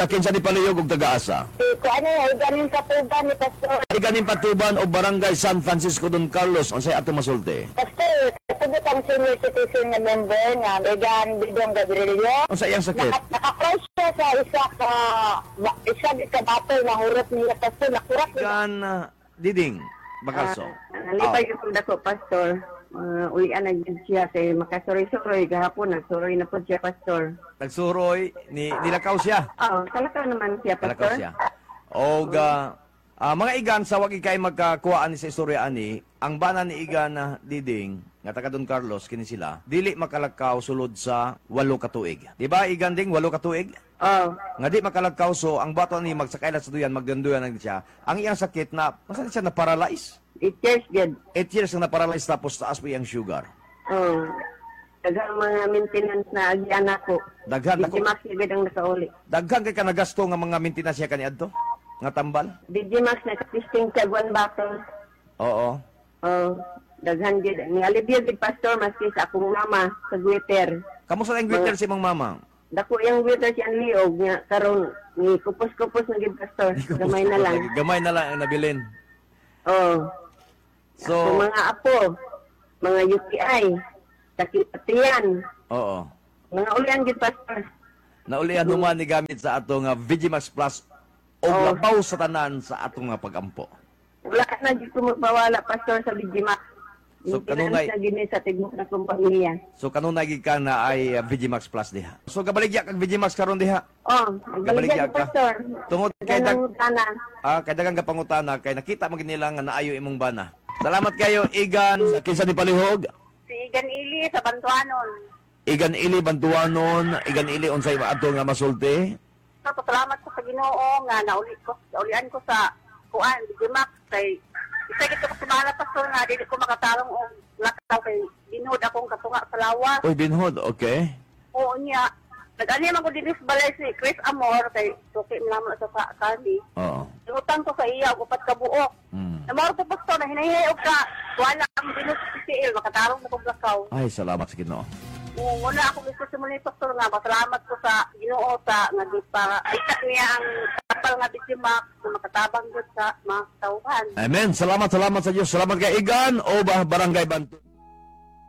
Kinsa ni palihog og taga-asa? Ano yan, ganin katuban ni Pastor. Iganing Patuban o Barangay San Francisco Don Carlos unsay ato masulti? Pastor, kasabot ang senior citizen na member nga, Egan Bidong Gabrielio. Unsa iyang sakit? Naka-crush siya sa isa ka battle na hurot niya, Pastor. Nakurak niya. Kan Diding Bakalso. Nalipay yung dako, Pastor. Ulian na dyan siya kay makasuroy-suroy. Gahapon, nagsuroy na po siya, Pastor. Nagsuroy nilakaw siya. Oo, talakaw naman siya, Nilakaw Pastor. siya. O mga igan sa wag ikay magkakuhaan ni sa istorya ani, ang bana ni igan na Diding nga taga Don Carlos kini sila, dili makalakaw sulod sa 8 ka tuig. Di ba igan ding 8 ka tuig? Oo. Nga di makalakaw so ang bato ni magsakay sa duyan magdanduyan na siya. Ang iyang sakit na masan siya na paralyze. 8 years, good. 8 years na paralyze tapos taas po iyang sugar. Oo. Daghang mga maintenance na agyan ako. Daghan ako. Digimax agad ang nakauli. Daghan kay kanagasto nga mga maintenance siya kaniadto nga tambal. Digimax na katisting sa one bottle. Oo. Oo. Daghan gid. Ni alibyo gid, Pastor, maski sa akong mama sa Twitter. Kamusta ang greeter si imong mama? Dako yung Twitter siya liog niya karon ni kupos-kupos na gid, Pastor. Gamay na lang. Gamay na lang ang nabilin. Oo. So, Sa mga apo, mga UTI, sakit-atiyan, oo. mga ulian gid, Pastor. Naulihan human ni gamit sa ato nga Vigimax Plus o Oh. labaw sa tanan sa ato nga pagampo. Wala na gid ko magpawala, Pastor, sa Bigimax. So, kanunay- sa gini sa tigmok na kong pamilya. So kanunay gid ka na ay Vigimax Plus diha. So kabaligya kag Vigimax karon diha. Oh, Gabaligya magbaligyan, ka. Pastor. Tungod kay Ganang utana. kay daghang ka pangutana kay nakita man gid nila nga naayo imong bana. Salamat kayo Igan kinsa ni palihog. Si Igan Ili sa Bantuanon. Igan Ili Bantuanon, Igan Ili unsay ato nga masulti. Salamat ko sa Ginoo nga naulian ko sa kuan, Digimax kay isa gid ko sumala, Pastor, nga dili ko makatarong og lakaw kay binood akong katunga sa lawas. Oy binhod, okay. Oo niya. Nag-ani man ko dinis balay si Chris Amor kay suki naman sa kani. Oo. Utang ko sa iya og upat ka buok. Mm. Namaro ko, Pastor, na hinahiyayog ka. Wala ang binus si CL, makatarong na kong lakaw. Ay salamat sa Ginoo. Muna ako gusto simula ni Pastor nga, masalamat ko sa Ginoo sa nagpa-aitak niya ang kapal nga Digimax na makatabang doon sa mga tauhan. Amen. Salamat sa Diyos. Salamat kay Igan o Barangay Bantu.